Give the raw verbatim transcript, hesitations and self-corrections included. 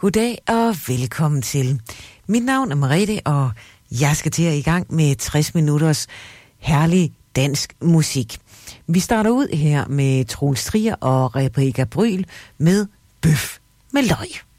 Goddag og velkommen til. Mit navn er Merete, og jeg skal til at i gang med tres minutters herlig dansk musik. Vi starter ud her med Troels Trier og Rebecca Bryl med Bøf med løg.